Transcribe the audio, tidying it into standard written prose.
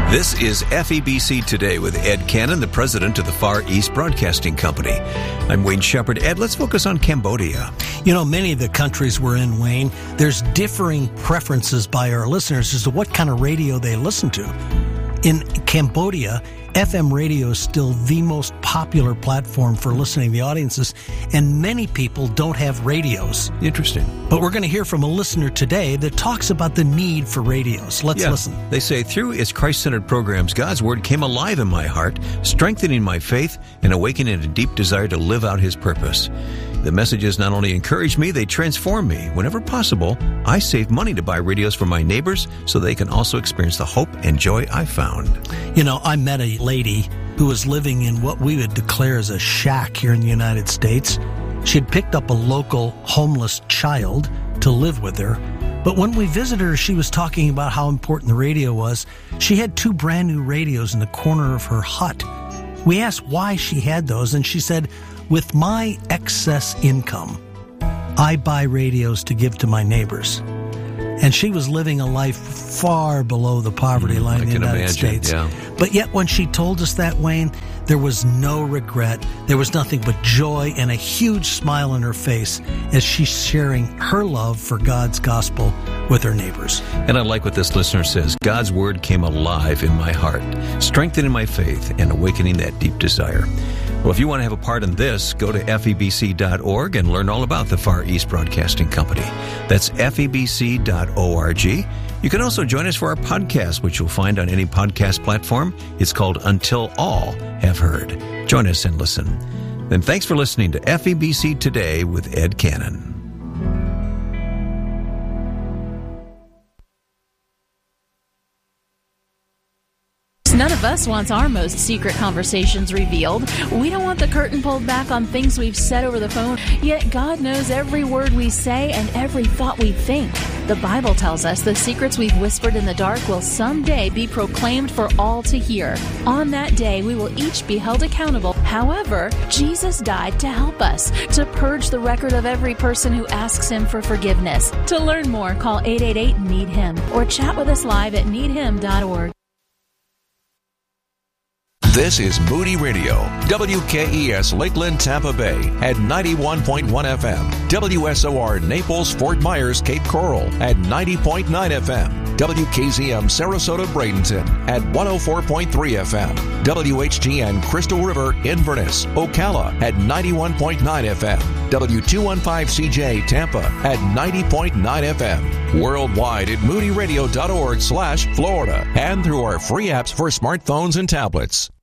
This is FEBC Today with Ed Cannon, the president of the Far East Broadcasting Company. I'm Wayne Shepherd. Ed, let's focus on Cambodia. You know, many of the countries we're in, Wayne, there's differing preferences by our listeners as to what kind of radio they listen to. In Cambodia, FM radio is still the most popular platform for listening to the audiences, and many people don't have radios. Interesting. But we're going to hear from a listener today that talks about the need for radios. Let's listen. They say, through its Christ-centered programs, God's Word came alive in my heart, strengthening my faith and awakening a deep desire to live out His purpose. The messages not only encourage me, they transform me. Whenever possible, I save money to buy radios for my neighbors so they can also experience the hope and joy I found. You know, I met a lady who was living in what we would declare as a shack here in the United States. She had picked up a local homeless child to live with her. But when we visited her, she was talking about how important the radio was. She had 2 brand new radios in the corner of her hut. We asked why she had those, and she said, "With my excess income, I buy radios to give to my neighbors." And she was living a life far below the poverty line in the United States. Yeah. But yet when she told us that, Wayne, there was no regret. There was nothing but joy and a huge smile on her face as she's sharing her love for God's gospel with her neighbors. And I like what this listener says. God's Word came alive in my heart, strengthening my faith and awakening that deep desire. Well, if you want to have a part in this, go to febc.org and learn all about the Far East Broadcasting Company. That's febc.org. You can also join us for our podcast, which you'll find on any podcast platform. It's called Until All Have Heard. Join us and listen. Then thanks for listening to FEBC Today with Ed Cannon. None of us wants our most secret conversations revealed. We don't want the curtain pulled back on things we've said over the phone, yet God knows every word we say and every thought we think. The Bible tells us the secrets we've whispered in the dark will someday be proclaimed for all to hear. On that day, we will each be held accountable. However, Jesus died to help us, to purge the record of every person who asks Him for forgiveness. To learn more, call 888-NEED-HIM or chat with us live at needhim.org. This is Moody Radio, WKES Lakeland, Tampa Bay at 91.1 FM, WSOR Naples, Fort Myers, Cape Coral at 90.9 FM, WKZM Sarasota, Bradenton at 104.3 FM, WHGN Crystal River, Inverness, Ocala at 91.9 FM, W215CJ Tampa at 90.9 FM, worldwide at moodyradio.org/Florida, and through our free apps for smartphones and tablets.